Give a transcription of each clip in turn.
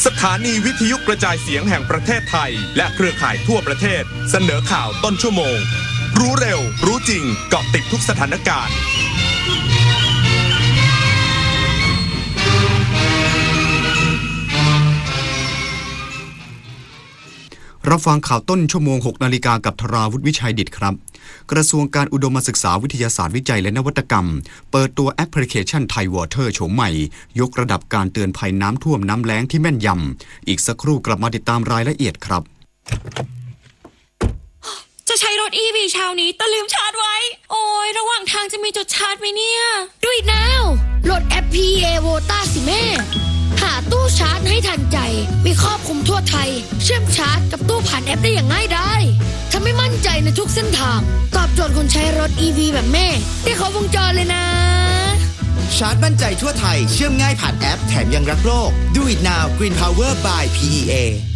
สถานีวิทยุกระจายเสียงแห่งประเทศไทยและเครือข่ายทั่วประเทศเสนอข่าวต้นชั่วโมงรู้เร็วรู้จริงเกาะติดทุกสถานการณ์รับฟังข่าวต้นชั่วโมง 6 นาฬิกากับธราวุฒิวิชัยดิษฐ์ครับกระทรวงการอุดมศึกษาวิทยาศาสตร์วิจัยและนวัตกรรมเปิดตัวแอปพลิเคชันไทยวอเตอร์โฉมใหม่ยกระดับการเตือนภัยน้ำท่วมน้ำแล้งที่แม่นยำอีกสักครู่กลับมาติดตามรายละเอียดครับจะใช้รถ EV เช้านี้แต่ลืมชาร์จไว้โอ้ยระหว่างทางจะมีจุดชาร์จไหมเนี่ย Do it now โหลดแอป PEA Vota สิแม่หาตู้ชาร์จให้ทันใจมีครอบคลุมทั่วไทยเชื่อมชาร์จกับตู้ผ่านแอปได้อย่างง่ายดายทำให้มั่นใจในทุกเส้นทางตอบโจทย์คนใช้รถ EV แบบแม่ได้ครบวงจรเลยนะชาร์จมั่นใจทั่วไทยเชื่อมง่ายผ่านแอปแถมยังรักโลก Do it now Green Power by PEA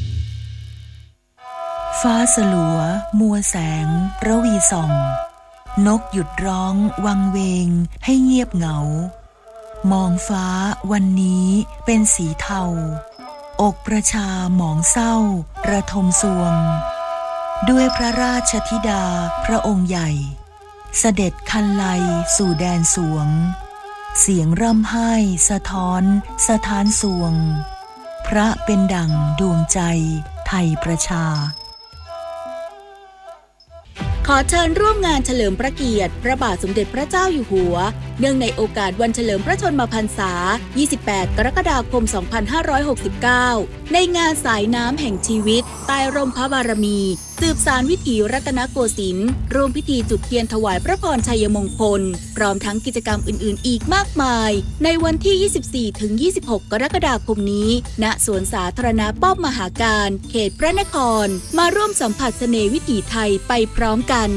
ฟ้าสลัวมัวแสงระวีส่องนกหยุดร้องวังเวงให้เงียบเหงามองฟ้าวันนี้เป็นสีเทาอกประชาหมองเศร้าระทมสวงด้วยพระราชธิดาพระองค์ใหญ่เสด็จคันไลสู่แดนสวงเสียงร่ำไห้สะท้อนสถานสวงพระเป็นดั่งดวงใจไทยประชาขอเชิญร่วมงานเฉลิมพระเกียรติพระบาทสมเด็จพระเจ้าอยู่หัวเนื่องในโอกาสวันเฉลิมพระชนมพรรษา 28 กรกฎาคม 2569 ในงานสายน้ำแห่งชีวิตใต้ร่มพระบารมีสืบสานวิถีรัตนโกสินทร์ร่วมพิธีจุดเทียนถวายพระพรชัยมงคลพร้อมทั้งกิจกรรมอื่นๆอีกมากมายในวันที่ 24-26 กรกฎาคมนี้ณสวนสาธารณะป้อมมหาการเขตพระนครมาร่วมสัมผัสเสน่ห์วิถีไทยไปพร้อมกัน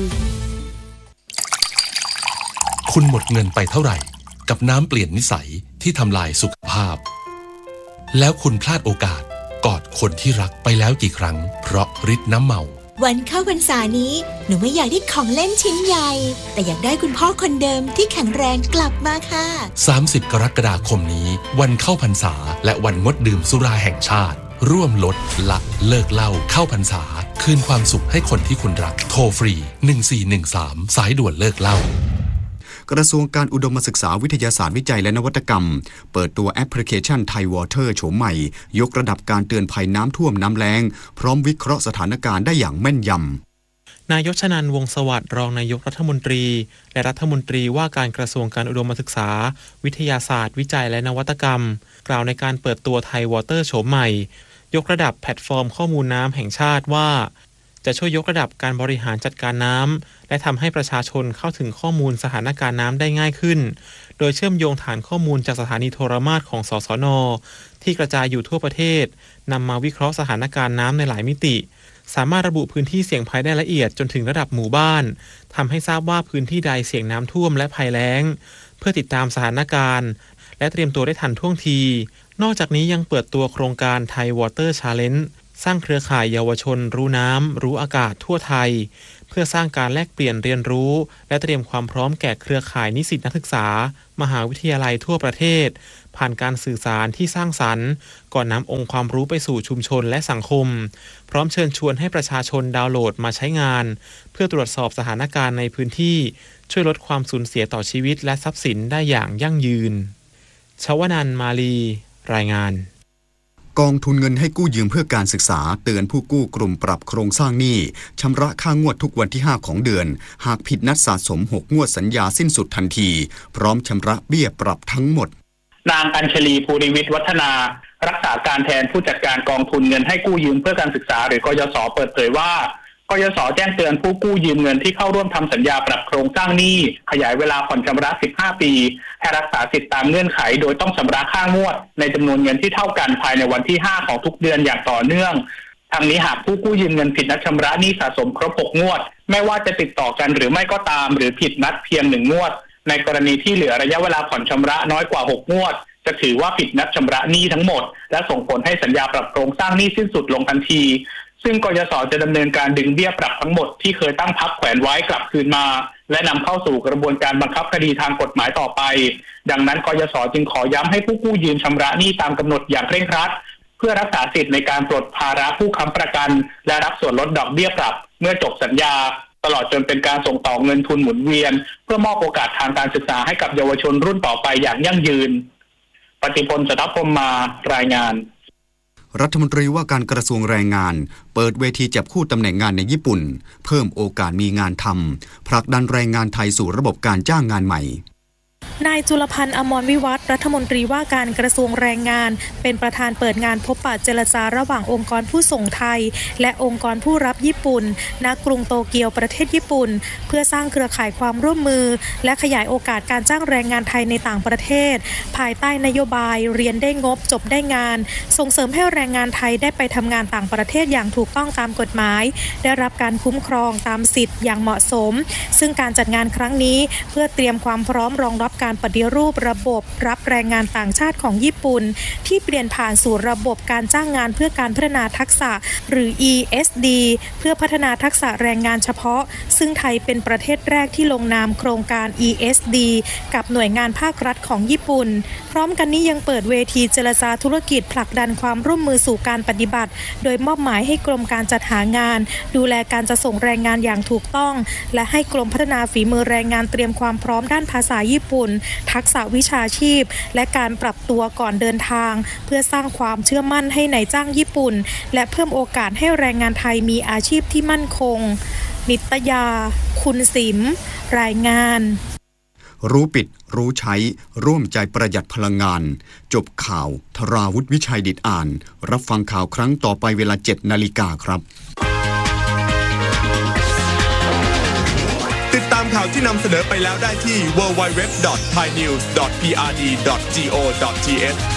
คุณหมดเงินไปเท่าไหร่กับน้ำเปลี่ยนนิสัยที่ทำลายสุขภาพแล้วคุณพลาดโอกาสกอดคนที่รักไปแล้วกี่ครั้งเพราะฤทธิ์น้ำเมาวันเข้าพรรษานี้หนูไม่อยากได้ของเล่นชิ้นใหญ่แต่อยากได้คุณพ่อคนเดิมที่แข็งแรงกลับมาค่ะ 30 กรกฎาคมนี้วันเข้าพรรษาและวันงดดื่มสุราแห่งชาติร่วมลดละเลิกเหล้าเข้าพรรษาคืนความสุขให้คนที่คุณรักโทรฟรี1413สายด่วนเลิกเหล้ากระทรวงการอุดมศึกษาวิทยาศาสตร์วิจัยและนวัตกรรมเปิดตัวแอปพลิเคชันไทยวอเตอร์โฉมใหม่ยกระดับการเตือนภัยน้ำท่วมน้ำแล้งพร้อมวิเคราะห์สถานการณ์ได้อย่างแม่นยำนายกชนันท์ วงศ์สวัสดิ์รองนายกรัฐมนตรีและรัฐมนตรีว่าการกระทรวงการอุดมศึกษาวิทยาศาสตร์วิจัยและนวัตกรรมกล่าวในการเปิดตัวไทยวอเตอร์โฉมใหม่ยกระดับแพลตฟอร์มข้อมูลน้ำแห่งชาติว่าจะช่วยยกระดับการบริหารจัดการน้ำและทำให้ประชาชนเข้าถึงข้อมูลสถานการณ์น้ำได้ง่ายขึ้นโดยเชื่อมโยงฐานข้อมูลจากสถานีโทรมาตรของสสน.ที่กระจายอยู่ทั่วประเทศนำมาวิเคราะห์สถานการณ์น้ำในหลายมิติสามารถระบุพื้นที่เสี่ยงภัยได้ละเอียดจนถึงระดับหมู่บ้านทำให้ทราบว่าพื้นที่ใดเสี่ยงน้ำท่วมและภัยแล้งเพื่อติดตามสถานการณ์และเตรียมตัวได้ทันท่วงทีนอกจากนี้ยังเปิดตัวโครงการไทยวอเตอร์ชาเลนจ์สร้างเครือข่ายเยาวชนรู้น้ำรู้อากาศทั่วไทยเพื่อสร้างการแลกเปลี่ยนเรียนรู้และเตรียมความพร้อมแก่เครือข่ายนิสิตนักศึกษามหาวิทยาลัยทั่วประเทศผ่านการสื่อสารที่สร้างสรรค์ก่อนนำองค์ความรู้ไปสู่ชุมชนและสังคมพร้อมเชิญชวนให้ประชาชนดาวน์โหลดมาใช้งานเพื่อตรวจสอบสถานการณ์ในพื้นที่ช่วยลดความสูญเสียต่อชีวิตและทรัพย์สินได้อย่างยั่งยืนชวนันท์ มาลีรายงานกองทุนเงินให้กู้ยืมเพื่อการศึกษาเตือนผู้กู้กลุ่มปรับโครงสร้างหนี้ชำระค่างวดทุกวันที่5ของเดือนหากผิดนัดสะสม6งวดสัญญาสิ้นสุดทันทีพร้อมชำระเบี้ยปรับทั้งหมดนางอัญชลีภูริวิทย์วัฒนารักษาการแทนผู้จัดการกองทุนเงินให้กู้ยืมเพื่อการศึกษาหรือกยศ.เปิดเผยว่ากยศ.แจ้งเตือนผู้กู้ยืมเงินที่เข้าร่วมทำสัญญาปรับโครงสร้างหนี้ขยายเวลาผ่อนชำระ15ปีให้รักษาสิทธิตามเงื่อนไขโดยต้องชำระค่างวดในจำนวนเงินที่เท่ากันภายในวันที่5ของทุกเดือนอย่างต่อเนื่องทางนี้หากผู้กู้ยืมเงินผิดนัดชำระหนี้สะสมครบ6งวดไม่ว่าจะติดต่อกันหรือไม่ก็ตามหรือผิดนัดเพียง1งวดในกรณีที่เหลือระยะเวลาผ่อนชำระน้อยกว่า6งวดจะถือว่าผิดนัดชำระหนี้ทั้งหมดและส่งผลให้สัญญาปรับโครงสร้างหนี้สิ้นสุดลงทันทีซึ่งกยศ.จะดำเนินการดึงเบี้ยปรับทั้งหมดที่เคยตั้งพักแขวนไว้กลับคืนมาและนำเข้าสู่กระบวนการบังคับคดีทางกฎหมายต่อไปดังนั้นกยศ.จึงขอย้ำให้ผู้กู้ยืมชำระหนี้ตามกำหนดอย่างเคร่งครัดเพื่อรักษาสิทธิ์ในการปลดภาระผู้ค้ำประกันและรับส่วนลดดอกเบี้ยปรับเมื่อจบสัญญาตลอดจนเป็นการส่งต่อเงินทุนหมุนเวียนเพื่อมอบโอกาสทางการศึกษาให้กับเยาวชนรุ่นต่อไปอย่างยั่งยืนปฏิพล สัทธพรหมมารายงานรัฐมนตรีว่าการกระทรวงแรงงานเปิดเวทีจับคู่ตำแหน่งงานในญี่ปุ่นเพิ่มโอกาสมีงานทำผลักดันแรงงานไทยสู่ระบบการจ้างงานใหม่นายจุลพันธ์อมรวิวัฒน์รัฐมนตรีว่าการกระทรวงแรงงานเป็นประธานเปิดงานพบปะเจรจาระหว่างองค์กรผู้ส่งไทยและองค์กรผู้รับญี่ปุ่นณกรุงโตเกียวประเทศญี่ปุ่นเพื่อสร้างเครือข่ายความร่วมมือและขยายโอกาสการจ้างแรงงานไทยในต่างประเทศภายใต้นโยบายเรียนได้งบจบได้งานส่งเสริมให้แรงงานไทยได้ไปทำงานต่างประเทศอย่างถูกต้องตามกฎหมายได้รับการคุ้มครองตามสิทธิ์อย่างเหมาะสมซึ่งการจัดงานครั้งนี้เพื่อเตรียมความพร้อมรองรับการปฏิรูประบบรับแรงงานต่างชาติของญี่ปุ่นที่เปลี่ยนผ่านสู่ระบบการจ้างงานเพื่อการพัฒนาทักษะหรือ ESD เพื่อพัฒนาทักษะแรงงานเฉพาะซึ่งไทยเป็นประเทศแรกที่ลงนามโครงการ ESD กับหน่วยงานภาครัฐของญี่ปุ่นพร้อมกันนี้ยังเปิดเวทีเจรจาธุรกิจผลักดันความร่วมมือสู่การปฏิบัติโดยมอบหมายให้กรมการจัดหางานดูแลการจะส่งแรงงานอย่างถูกต้องและให้กรมพัฒนาฝีมือแรงงานเตรียมความพร้อมด้านภาษาญี่ปุ่นทักษะวิชาชีพและการปรับตัวก่อนเดินทางเพื่อสร้างความเชื่อมั่นให้นายจ้างญี่ปุ่นและเพิ่มโอกาสให้แรงงานไทยมีอาชีพที่มั่นคงนิตยาคุณสิมรายงานรู้ปิดรู้ใช้ร่วมใจประหยัดพลังงานจบข่าวธราวุฒิวิชัยดิษฐ์อ่านรับฟังข่าวครั้งต่อไปเวลา 7:00 น.ครับติดตามข่าวที่นำเสนอไปแล้วได้ที่ www.thainews.prd.go.th